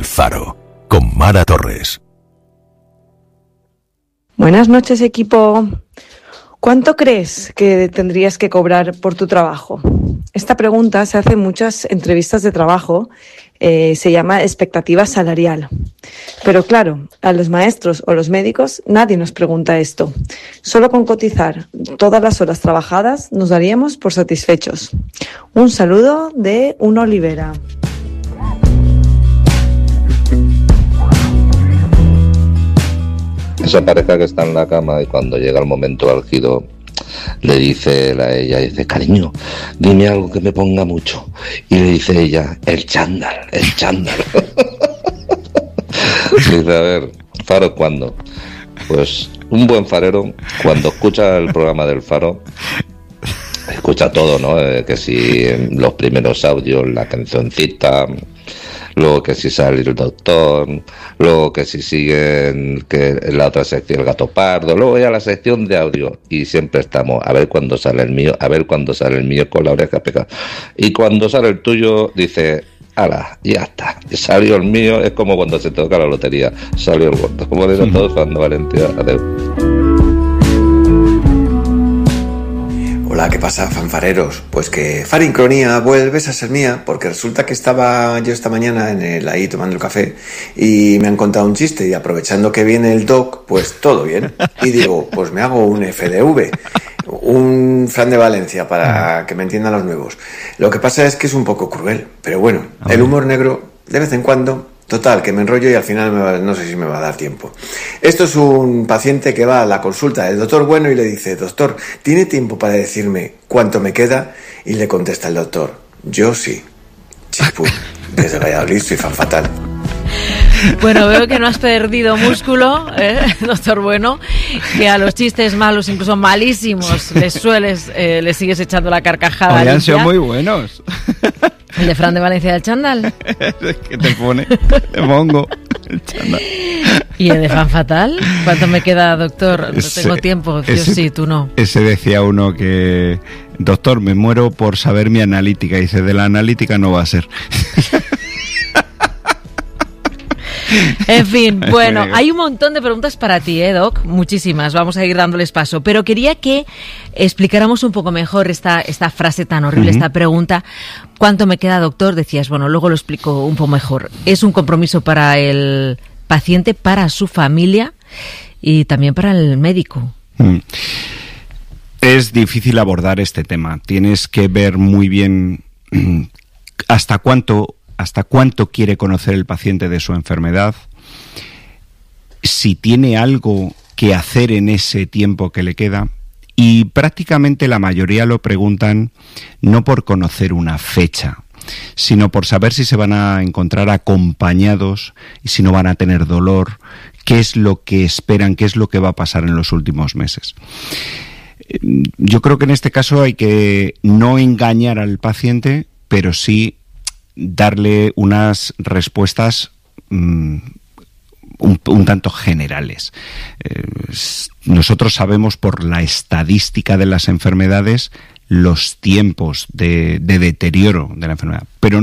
El Faro, con Mara Torres. Buenas noches, equipo. ¿Cuánto crees que tendrías que cobrar por tu trabajo? Esta pregunta se hace en muchas entrevistas de trabajo, se llama expectativa salarial. Pero claro, a los maestros o los médicos nadie nos pregunta esto. Solo con cotizar todas las horas trabajadas nos daríamos por satisfechos. Un saludo de una Olivera. Esa pareja que está en la cama y cuando llega el momento álgido le dice él a ella, dice, cariño, dime algo que me ponga mucho. Y le dice ella, el chándal. Dice, a ver, Faro, ¿cuándo? Pues un buen farero, cuando escucha el programa del Faro, escucha todo, ¿no? Que si los primeros audios, la cancioncita, luego que si sale el doctor, luego que si siguen que en la otra sección el gato pardo, luego ya la sección de audio, y siempre estamos a ver cuándo sale el mío, con la oreja pegada, y cuando sale el tuyo dice, ala, ya está, salió el mío. Es como cuando se toca la lotería, salió el gordo. Como le digo a todos, cuando Valentía, adiós. Hola, ¿qué pasa, fanfareros? Pues que Farincronía vuelves a ser mía, porque resulta que estaba yo esta mañana ahí tomando el café y me han contado un chiste, y aprovechando que viene el doc, pues todo bien. Y digo, pues me hago un FDV, un Fran de Valencia, para que me entiendan los nuevos. Lo que pasa es que es un poco cruel, pero bueno, el humor negro, de vez en cuando. Total, que me enrollo y al final no sé si me va a dar tiempo. Esto es un paciente que va a la consulta del doctor Bueno y le dice, doctor, ¿tiene tiempo para decirme cuánto me queda? Y le contesta el doctor, yo sí. Chispum, desde Valladolid soy fan fatal. Bueno, veo que no has perdido músculo, doctor Bueno, que a los chistes malos, incluso malísimos, les sigues echando la carcajada. Hoy han sido muy buenos. ¿El de Fran de Valencia del chándal? ¿Qué te pone? Te pongo el chándal. ¿Y el de fan fatal? ¿Cuánto me queda, doctor? No tengo tiempo. Yo sí, tú no. Ese decía uno que, doctor, me muero por saber mi analítica. Y dice, de la analítica no va a ser. En fin, bueno, hay un montón de preguntas para ti, Doc, muchísimas, vamos a ir dándoles paso, pero quería que explicáramos un poco mejor esta frase tan horrible, esta pregunta, ¿cuánto me queda, doctor? Decías, bueno, luego lo explico un poco mejor. Es un compromiso para el paciente, para su familia y también para el médico. Es difícil abordar este tema, tienes que ver muy bien hasta cuánto quiere conocer el paciente de su enfermedad, si tiene algo que hacer en ese tiempo que le queda, y prácticamente la mayoría lo preguntan no por conocer una fecha, sino por saber si se van a encontrar acompañados y si no van a tener dolor, qué es lo que esperan, qué es lo que va a pasar en los últimos meses. Yo creo que en este caso hay que no engañar al paciente, pero sí darle unas respuestas un tanto generales. Nosotros sabemos por la estadística de las enfermedades los tiempos de deterioro de la enfermedad, pero